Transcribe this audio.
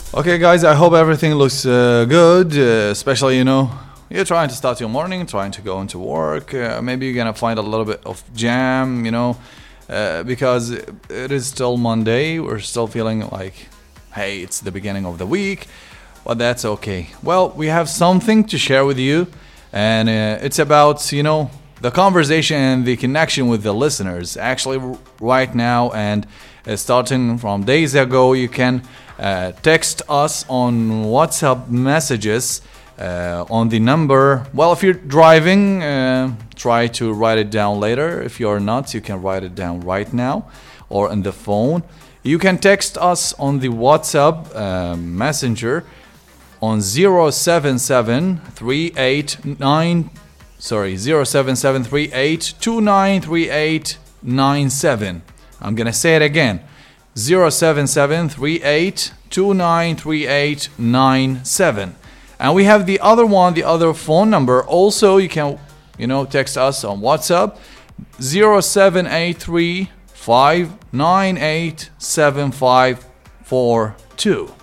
Okay, guys, I hope everything looks good, especially, you're trying to start your morning, trying to go into work. Maybe you're going to find a little bit of jam, because it is still Monday. We're still feeling like, hey, it's the beginning of the week, but that's okay. Well, we have something to share with you, and it's about, the conversation and the connection with the listeners. Actually, right now, and starting from days ago, you can text us on WhatsApp messages on the number. Well, if you're driving, try to write it down later. If you're not, you can write it down right now or on the phone. You can text us on the WhatsApp messenger on 07738293897. I'm gonna say it again. 07738293897. And we have the other one, the other phone number. Also, you can, text us on WhatsApp. 0783 598 7542.